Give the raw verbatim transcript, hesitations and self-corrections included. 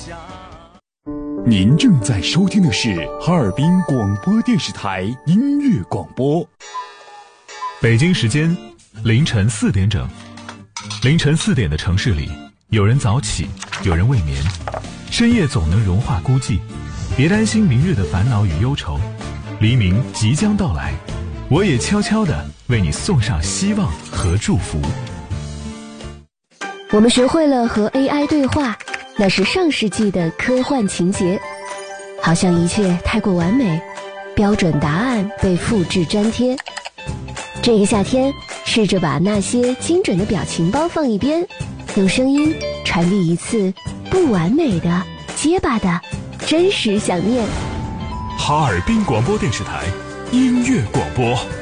您正在收听的是哈尔滨广播电视台音乐广播。 北京时间凌晨四点整，凌晨四点的城市里，有人早起，有人未眠，深夜总能融化孤寂。别担心明日的烦恼与忧愁，黎明即将到来，我也悄悄地为你送上希望和祝福。 我们学会了和 A I 对话，那是上世纪的科幻情节，好像一切太过完美，标准答案被复制粘贴。这个夏天，试着把那些精准的表情包放一边，用声音传递一次不完美的、结巴的真实想念。 哈尔滨广播电视台音乐广播。